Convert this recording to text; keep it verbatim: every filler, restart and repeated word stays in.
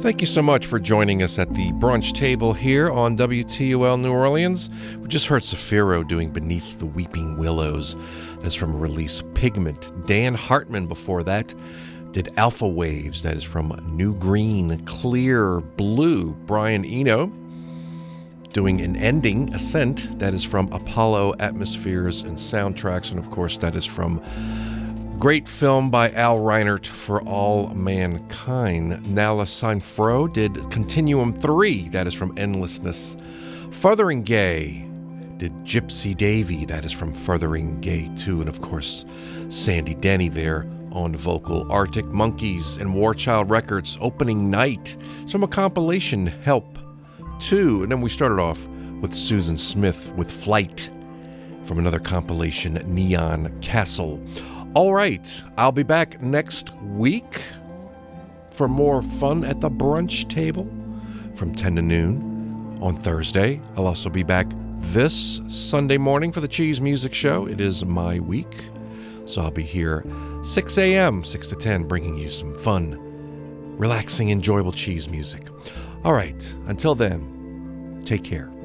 Thank you so much for joining us at the brunch table here on W T O L New Orleans. We just heard Saphiro doing Beneath the Weeping Willows. That's from a release Pigment. Dan Hartman before that did Alpha Waves. That is from New Green, Clear Blue. Brian Eno doing An Ending, Ascent. That is from Apollo Atmospheres and Soundtracks. And of course, that is from great film by Al Reinert, For All Mankind. Nala Sanfro did Continuum three. That is from Endlessness. Furthering Gay did Gypsy Davy. That is from Furthering Gay two. And of course, Sandy Denny there on vocal. Arctic Monkeys and Warchild Records, Opening Night. It's from a compilation, Help two. And then we started off with Susan Smith with Flight from another compilation, Neon Castle. All right, I'll be back next week for more fun at the brunch table from ten to noon on Thursday. I'll also be back this Sunday morning for the Cheese Music Show. It is my week, so I'll be here six a.m., six to ten, bringing you some fun, relaxing, enjoyable cheese music. All right, until then, take care.